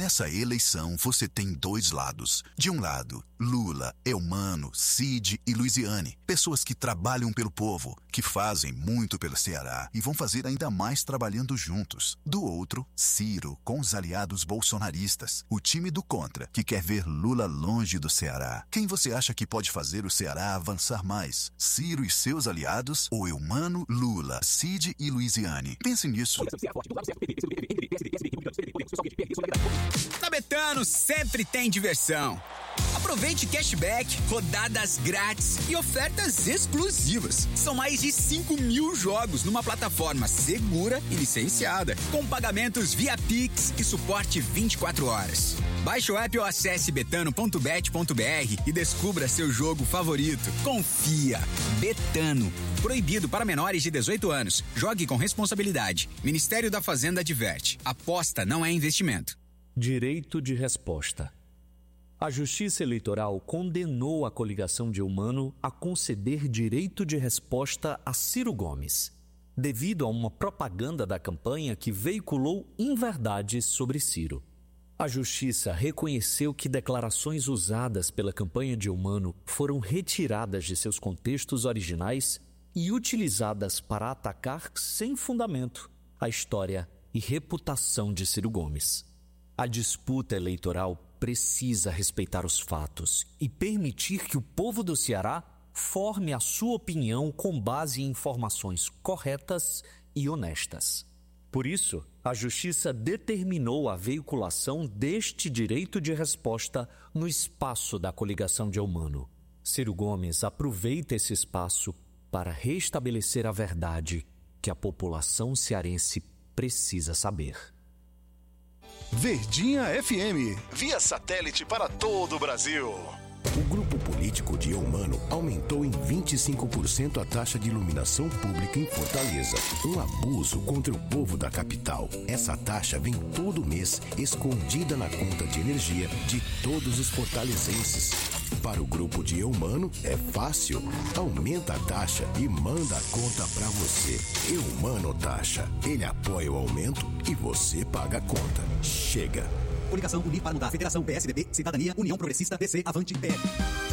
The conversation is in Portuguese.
Nessa eleição, você tem dois lados. De um lado, Lula, Eumano, Cid e Luiziane. Pessoas que trabalham pelo povo, que fazem muito pelo Ceará e vão fazer ainda mais trabalhando juntos. Do outro, Ciro, com os aliados bolsonaristas. O time do contra, que quer ver Lula longe do Ceará. Quem você acha que pode fazer o Ceará avançar mais? Ciro e seus aliados ou Eumano, Lula, Cid e Luiziane? Pense nisso. Na Betano sempre tem diversão. Aproveite cashback, rodadas grátis e ofertas exclusivas. São mais de 5.000 jogos numa plataforma segura e licenciada, com pagamentos via Pix e suporte 24 horas. Baixe o app ou acesse betano.bet.br e descubra seu jogo favorito. Confia. Betano. Proibido para menores de 18 anos. Jogue com responsabilidade. Ministério da Fazenda adverte. Aposta não é investimento. Direito de resposta. A Justiça Eleitoral condenou a coligação de Eumano a conceder direito de resposta a Ciro Gomes, devido a uma propaganda da campanha que veiculou inverdades sobre Ciro. A Justiça reconheceu que declarações usadas pela campanha de Eumano foram retiradas de seus contextos originais e utilizadas para atacar sem fundamento a história e reputação de Ciro Gomes. A disputa eleitoral precisa respeitar os fatos e permitir que o povo do Ceará forme a sua opinião com base em informações corretas e honestas. Por isso, a Justiça determinou a veiculação deste direito de resposta no espaço da coligação de Eumano. Ciro Gomes aproveita esse espaço para restabelecer a verdade que a população cearense precisa saber. Verdinha FM, via satélite para todo o Brasil. O grupo político de Eumano aumentou em 25% a taxa de iluminação pública em Fortaleza. Um abuso contra o povo da capital. Essa taxa vem todo mês escondida na conta de energia de todos os fortalezenses. Para o grupo de Eumano é fácil. Aumenta a taxa e manda a conta para você. Eumano Taxa. Ele apoia o aumento e você paga a conta. Chega. Coligação Unir para Mudar. Federação PSDB, Cidadania, União Progressista, DC, Avante, PL.